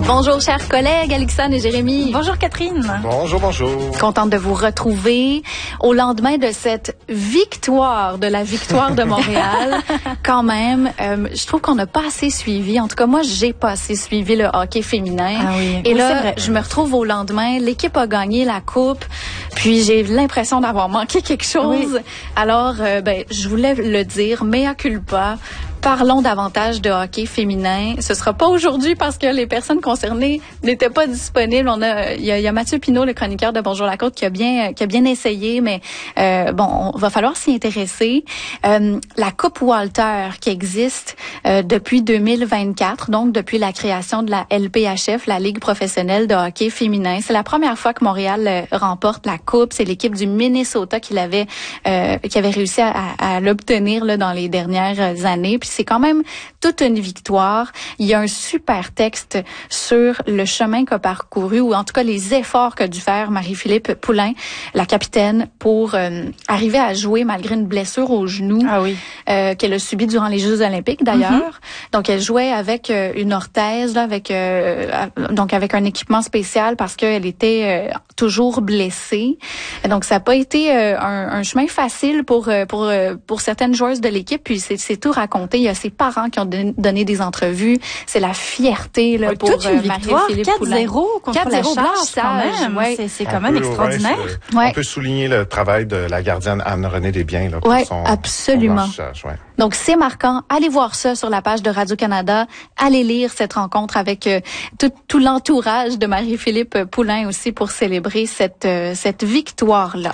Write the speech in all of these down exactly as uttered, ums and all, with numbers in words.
Bonjour, chers collègues, Alexandre et Jérémy. Bonjour, Catherine. Bonjour, bonjour. Contente de vous retrouver au lendemain de cette victoire, de la victoire de Montréal. Quand même, euh, je trouve qu'on n'a pas assez suivi. En tout cas, moi, j'ai pas assez suivi le hockey féminin. Ah oui. Et oui, là, je me retrouve au lendemain. L'équipe a gagné la coupe. Puis j'ai l'impression d'avoir manqué quelque chose. Oui. Alors, euh, ben, je voulais le dire, mea culpa. Parlons davantage de hockey féminin. Ce sera pas aujourd'hui parce que les personnes concernées n'étaient pas disponibles. On a, il y a, il y a Mathieu Pinault, le chroniqueur de Bonjour la Côte, qui a bien, qui a bien essayé, mais euh, bon, on va falloir s'y intéresser. Euh, la Coupe Walter qui existe euh, depuis deux mille vingt-quatre, donc depuis la création de la L P H F, la Ligue professionnelle de hockey féminin. C'est la première fois que Montréal euh, remporte la coupe. C'est l'équipe du Minnesota qui l'avait, euh, qui avait réussi à, à, à l'obtenir là dans les dernières années. Puis c'est quand même toute une victoire. Il y a un super texte sur le chemin qu'a parcouru, ou en tout cas les efforts qu'a dû faire Marie-Philippe Poulin, la capitaine, pour euh, arriver à jouer malgré une blessure au genou ah oui. euh, qu'elle a subie durant les Jeux olympiques d'ailleurs. Mm-hmm. Donc elle jouait avec euh, une orthèse, là, avec euh, donc avec un équipement spécial parce qu'elle était euh, toujours blessée. Donc ça n'a pas été euh, un, un chemin facile pour euh, pour euh, pour certaines joueuses de l'équipe. Puis c'est, c'est tout raconté. Il y a ses parents qui ont donné des entrevues. C'est la fierté là, oui, pour toute une euh, victoire, Marie-Philippe quatre Poulin. zéro contre quatre zéro la Charge, quand même. Ouais. C'est, c'est quand on même peut, extraordinaire. Ouais, ouais. On peut souligner le travail de la gardienne Anne-Renée Desbiens là, pour ouais, son, absolument. son ouais. Donc, c'est marquant. Allez voir ça sur la page de Radio-Canada. Allez lire cette rencontre avec euh, tout, tout l'entourage de Marie-Philippe Poulin aussi pour célébrer cette, euh, cette victoire-là.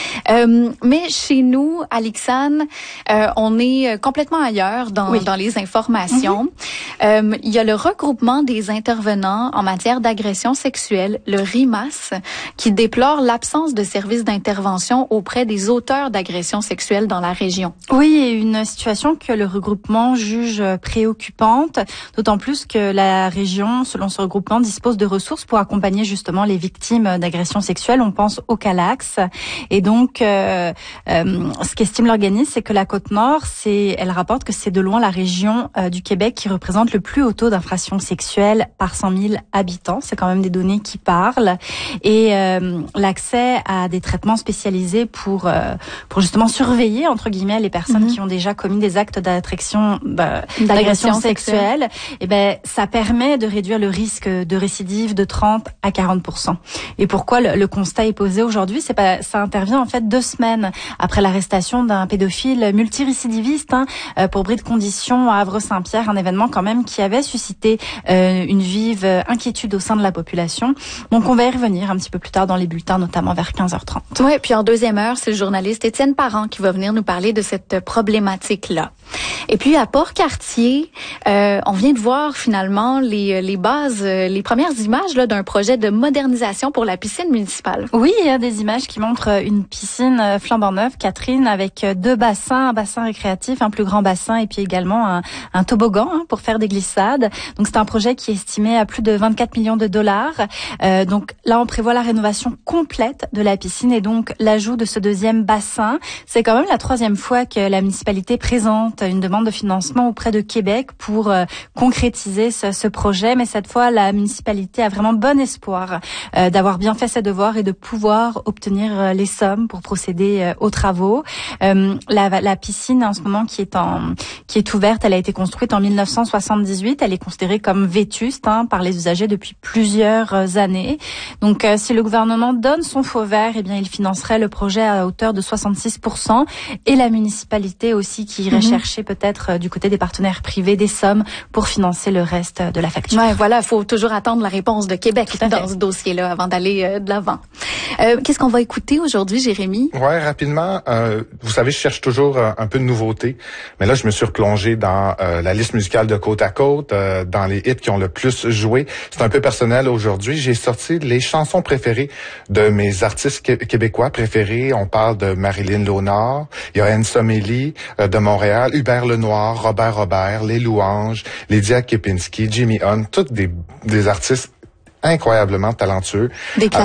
Euh, mais chez nous, Alexandre, euh, on est complètement ailleurs dans, oui. dans les informations. Mm-hmm. Euh, il y a le regroupement des intervenants en matière d'agression sexuelle, le R I M A S, qui déplore l'absence de services d'intervention auprès des auteurs d'agressions sexuelles dans la région. Oui, et une situation que le regroupement juge préoccupante, d'autant plus que la région, selon ce regroupement, dispose de ressources pour accompagner justement les victimes d'agressions sexuelles. On pense au Calax. Et donc, euh, euh, ce qu'estime l'organisme, c'est que la Côte-Nord, c'est, elle rapporte que c'est de loin la région euh, du Québec qui représente le plus haut taux d'infractions sexuelles par cent mille habitants. C'est quand même des données qui parlent. Et euh, l'accès à des traitements spécialisés pour euh, pour justement surveiller entre guillemets les personnes mmh. qui ont déjà commis des actes d'attraction, bah, d'agression, d'agression sexuelle. sexuelle. Et ben, ça permet de réduire le risque de récidive de trente à quarante pour cent. Et pourquoi le, le constat est posé aujourd'hui, c'est pas ça intervient en fait deux semaines après l'arrestation d'un pédophile multirécidiviste hein, pour bris de conditions à Havre-Saint-Pierre, un événement quand même qui avait suscité euh, une vive inquiétude au sein de la population. Donc on va y revenir un petit peu plus tard dans les bulletins, notamment vers quinze heures trente. Oui, puis en deuxième heure, c'est le journaliste Étienne Parent qui va venir nous parler de cette problématique-là. Et puis à Port-Cartier, euh, on vient de voir finalement les, les bases, les premières images là, d'un projet de modernisation pour la piscine municipale. Oui, il y a des images qui montrent une piscine flambant neuve, Catherine, avec deux bassins, un bassin récréatif, un plus grand bassin et puis également un, un toboggan hein, pour faire des glissades. Donc c'est un projet qui est estimé à plus de vingt-quatre millions de dollars. Euh, donc là, on prévoit la rénovation complète de la piscine et donc l'ajout de ce deuxième bassin. C'est quand même la troisième fois que la municipalité présente une demande de financement auprès de Québec pour euh, concrétiser ce, ce projet. Mais cette fois, la municipalité a vraiment bon espoir euh, d'avoir bien fait ses devoirs et de pouvoir obtenir euh, les sommes pour procéder euh, aux travaux. Euh, la, la piscine en ce moment qui est en qui est ouverte, elle a été construite en mille neuf cent soixante-dix-huit. Elle est considérée comme vétuste hein, par les usagers depuis plusieurs années. Donc, euh, si le gouvernement donne son feu vert, eh bien, il financerait le projet à hauteur de soixante-six pour cent et la municipalité aussi qui irait mm-hmm. chercher peut-être euh, du côté des partenaires privés des sommes pour financer le reste de la facture. Ouais, voilà, il faut toujours attendre la réponse de Québec dans ce dossier-là avant d'aller euh, de l'avant. Euh, qu'est-ce qu'on va écouter aujourd'hui, Jérémy? Ouais, rapidement. Euh, vous savez, je cherche toujours euh, un peu de nouveauté, mais là, je me suis replongé dans euh, la liste musicale de Côte à Côte, euh, dans les hits qui ont le plus joué. C'est un peu personnel aujourd'hui. J'ai sorti les chansons préférées de mes artistes qué- québécois préférés. On parle de Marilyn Léonard, il y a Anne Somélie euh, de Montréal, Hubert Lenoir, Robert Robert, Les Louanges, Lydia Kepinski, Jimmy Hunt, tous des, des artistes incroyablement talentueux. Des